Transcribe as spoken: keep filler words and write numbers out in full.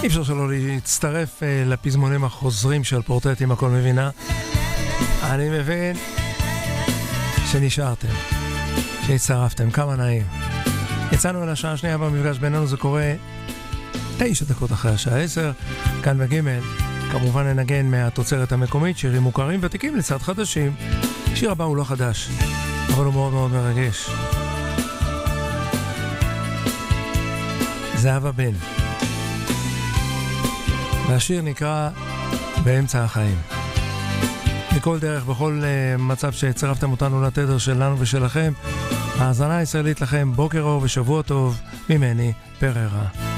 אי אפשר שלא להצטרף לפזמונים החוזרים של פורטרטים הכל מבינה. אני מבין שנשארתם, שהצטרפתם, כמה נעים. יצאנו לשעה השנייה במפגש בינינו, זה קורה תשע דקות אחרי השעה עשר, כאן בגימל. כמובן ננגן מהתוצרת המקומית, שירים מוכרים ותיקים לצד חדשים. שיר הבא הוא לא חדש, אבל הוא מאוד מאוד מרגש. זהבה בן, והשיר נקרא באמצע החיים. מכל דרך, בכל uh, מצב שהצרפתם אותנו לתדר שלנו ושלכם, האזנה הישראלית לכם, בוקר אור ושבוע טוב ממני, פררה.